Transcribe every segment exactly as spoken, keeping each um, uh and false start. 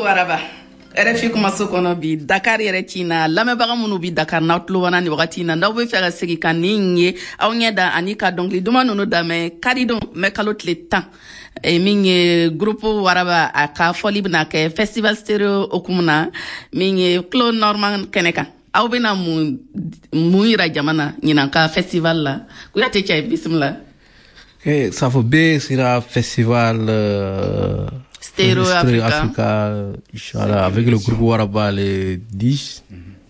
waraba RFI kuma so kono bi Dakar yɛrɛ ci na lamɛnbaga minnu bi Dakar n'aw tulo b'an na nin wagati in na n'aw bɛ fɛ ka segin ka nin ye aw ɲɛ da ani ka dɔnkili duman ninnu lamɛn karidon mɛ kalo tile tan e min ye groupe waraba a ka fɔli bɛna kɛ festival stereo okumu na min ye Claude Norman kɛnɛ kan aw bɛna mun mun yira jama na ɲinan ka festival la Kuyate Cɛ bisimila. Okay, ça faut bien sera festival euh, Stereo Africa, Africa Inch'Allah, avec le groupe Waraba le dix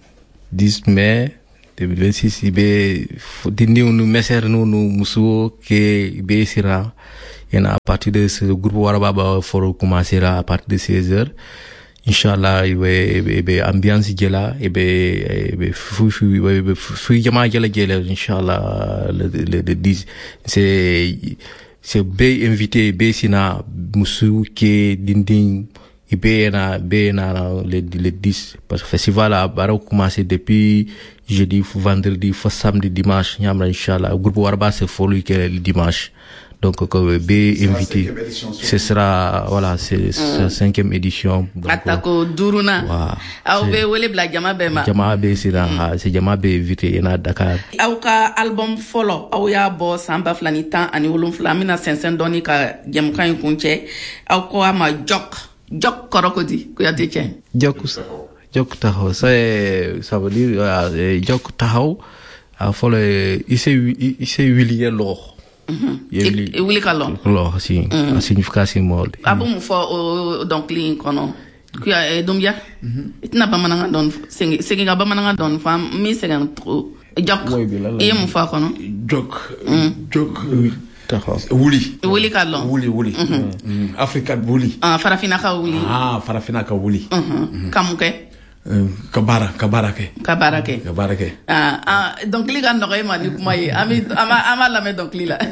mai deux mille vingt-six. Il faut dire nous messer nous nous musuo que il sera et à partir de ce groupe Waraba va faut commencer à partir de seize heures. Inch'Allah, il va il va ambiance gela et ben fou fou fou jama gela gela Inch'Allah le le dix c'est c'est bé invité bé sina musu ke dinding ibe na be na le le dix parce que festival a bara commencé depuis jeudi vendredi samedi dimanche ñamra Inch'Allah groupe Waraba c'est folie que le dimanche. Donc, que B invité, ce sera, voilà, c'est sa cinquième édition. Atako Duruna. Aw be wele bla jama be ma. Jama be sira, c'est jama be invité ina Dakar. Aw ka album follow, aw ya bo samba flani tan ani wolonfla mina sensen doni ka jam kan kunche. Aw ko ama jok, jok korokodi, Kuyate Cɛ. Jok, jok tahaw, ça ça veut dire jok tahaw. A follow, il s'est il s'est huilier l'or. E wuli ka lɔ lɔ si a signification mɔl a bɛ mun fɔ o dɔnkili in kɔnɔ kuya Dumbuya i tɛna bamanankan dɔn segin ka bamanankan dɔn fɔ min sɛgɛn jok i ye mun fɔ a kɔnɔ jok jok wuli wuli ka lɔ wuli wuli Afrika wuli farafina ka wuli ah farafina ka wuli ka mun kɛ ka baara ka baara kɛ ka baara kɛ ka baara kɛ ah ah dɔnkili ka nɔgɔ e ma ni kuma ye an bɛ an b'a lamɛn dɔnkili la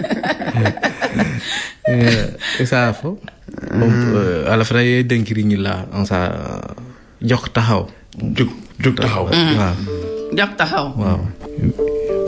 e ça fo ala fana ye dënkiri ñi la en ça jok taxaw jok jok taxaw waaw jok taxaw waaw